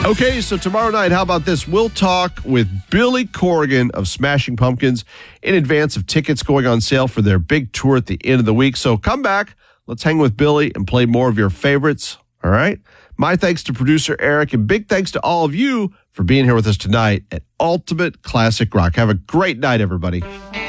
Okay, so tomorrow night, how about this? We'll talk with Billy Corrigan of Smashing Pumpkins in advance of tickets going on sale for their big tour at the end of the week. So come back, let's hang with Billy and play more of your favorites, all right? My thanks to producer Eric, and big thanks to all of you for being here with us tonight at Ultimate Classic Rock. Have a great night, everybody.